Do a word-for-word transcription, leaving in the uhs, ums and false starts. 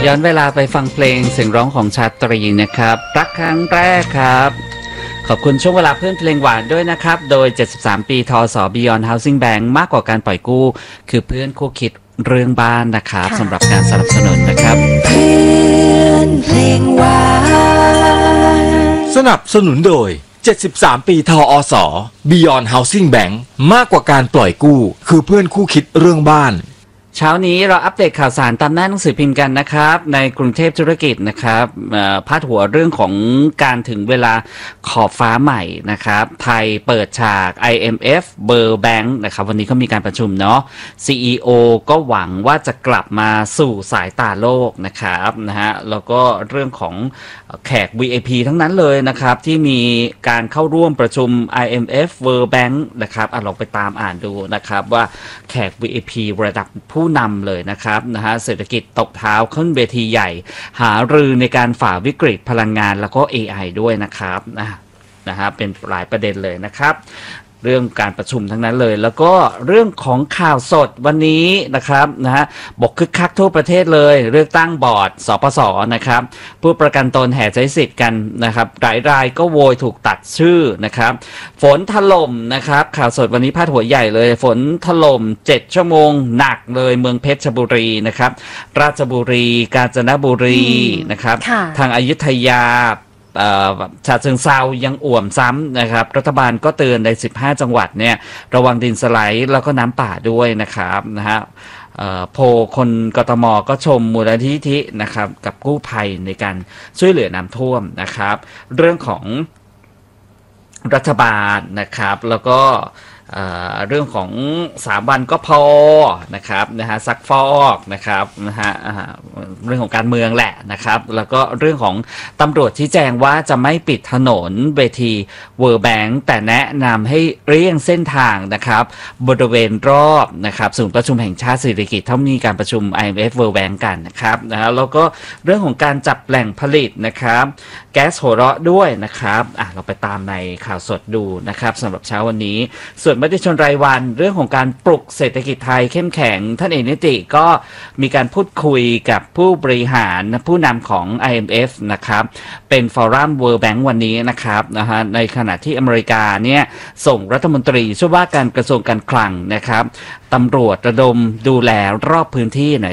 ย้อนเวลาไปฟังเพลงเสียงร้องของชาตรีนะครับรักครั้งแรกครับขอบคุณช่วงเวลาเพื่อนเพลงหวานด้วยนะครับโดยเจ็ดสิบสามปีทส Beyond Housing Bank มากกว่าการปล่อยกู้คือเพื่อนคู่คิดเรื่องบ้านนะครับสำหรับการสนับสนุนนะครับเพื่อนเพลงหวานสนับสนุนโดยเจ็ดสิบสามปีทอส Beyond Housing Bank มากกว่าการปล่อยกู้คือเพื่อนคู่คิดเรื่องบ้านเช้านี้เราอัปเดตข่าวสารตามหน้าหนังสือพิมพ์กันนะครับในกรุงเทพธุรกิจนะครับพาดหัวเรื่องของการถึงเวลาขอบฟ้าใหม่นะครับไทยเปิดฉาก ไอ เอ็ม เอฟ World Bank นะครับวันนี้เขามีการประชุมเนาะ ซี อี โอ ก็หวังว่าจะกลับมาสู่สายตาโลกนะครับนะฮะแล้วก็เรื่องของแขก วี ไอ พี ทั้งนั้นเลยนะครับที่มีการเข้าร่วมประชุม ไอ เอ็ม เอฟ World Bank นะครับลองไปตามอ่านดูนะครับว่าแขก วี ไอ พี ระดับผู้นำเลยนะครับนะฮะเศรษฐกิจตกเท้าขึ้นเวทีใหญ่หารือในการฝ่าวิกฤตพลังงานแล้วก็ เอ ไอ ด้วยนะครับนะนะฮะเป็นหลายประเด็นเลยนะครับเรื่องการประชุมทั้งนั้นเลยแล้วก็เรื่องของข่าวสดวันนี้นะครับนะฮะบอกคึกคักทั่วประเทศเลยเลือกตั้งบอร์ดสปสนะครับผู้ประกันตนแห่ใช้สิทธิ์กันนะครับหลายรายก็โวยถูกตัดชื่อนะครับฝนถล่มนะครับข่าวสดวันนี้พาดหัวใหญ่เลยฝนถล่มเจ็ดชั่วโมงหนักเลยเมืองเพชรบุรีนะครับราชบุรีกาญจนบุรีนะครับทางอยุธยาฉะเชิงเทรายังอ่วมซ้ำนะครับรัฐบาลก็เตือนในสิบห้าจังหวัดเนี่ยระวังดินสไลด์แล้วก็น้ำป่าด้วยนะครับนะฮะโพคนกทมก็ชมมูลนิธินะครับกับกู้ภัยในการช่วยเหลือน้ำท่วมนะครับเรื่องของรัฐบาลนะครับแล้วก็เรื่องของสามวันก็พอนะครับนะฮะซักฟอกนะครับนะฮะเรื่องของการเมืองแหละนะครับแล้วก็เรื่องของตำรวจที่แจ้งว่าจะไม่ปิดถนนเวที World Bank แต่แนะนำให้เลี่ยงเส้นทางนะครับบริเวณรอบนะครับศูนย์ประชุมแห่งชาติสิริกิติ์ที่มีการประชุม ไอ เอ็ม เอฟ World Bank กันนะครับนะฮะแล้วก็เรื่องของการจับแหล่งผลิตนะครับแก๊สหัวเราะด้วยนะครับอ่ะเราไปตามในข่าวสดดูนะครับสำหรับเช้าวันนี้ส่วนมติชนรายวันเรื่องของการปลุกเศรษฐกิจไทยเข้มแข็งท่านเอกนิติก็มีการพูดคุยกับผู้บริหารผู้นำของ ไอ เอ็ม เอฟ นะครับเป็นฟอรัม World Bank วันนี้นะครับนะฮะในขณะที่อเมริกาเนี่ยส่งรัฐมนตรีช่วยว่าการกระทรวงการคลังนะครับตำรวจระดมดูแลรอบพื้นที่ไหน